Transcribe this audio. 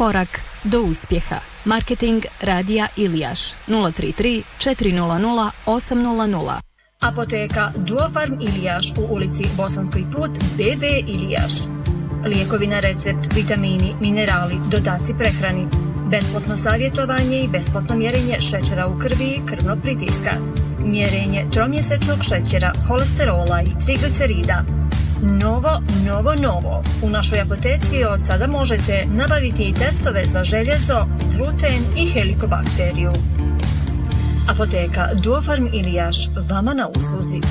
Korak do uspjeha. Marketing Radija Ilijaš 033 400 800. Apoteka Duofarm Ilijaš u ulici Bosanski put BB Ilijaš. Lijekovi na recept, vitamini, minerali, dodaci prehrani. Besplatno savjetovanje i besplatno mjerenje šećera u krvi i krvnog pritiska. Mjerenje tromjesečnog šećera, holesterola i triglicerida. Novo. U našoj apoteci od sada možete nabaviti i testove za željezo, gluten i helikobakteriju. Apoteka Duofarm Ilijaš, vama na usluzi.